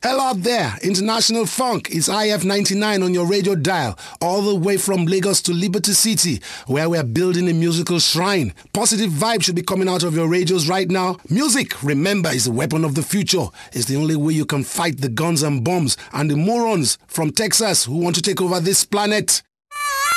Hello out there, International Funk. It's IF99 on your radio dial, all the way from Lagos to Liberty City, where we're building a musical shrine. Positive vibes should be coming out of your radios right now. Music, remember, is the weapon of the future. It's the only way you can fight the guns and bombs and the morons from Texas who want to take over this planet.